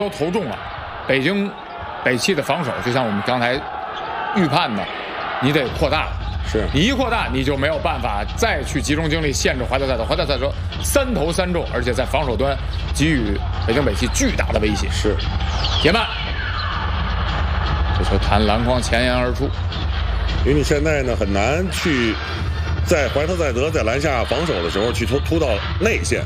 都投中了，北汽的防守就像我们刚才预判的，你得扩大了。 是你一扩大，你就没有办法再去集中精力限制怀特塞特。怀特塞特3投3中，而且在防守端给予北京北汽巨大的威胁。 是， 铁曼，这球弹篮筐前沿而出。 因为你现在呢很难去在怀特塞德在篮下防守的时候去突到内线，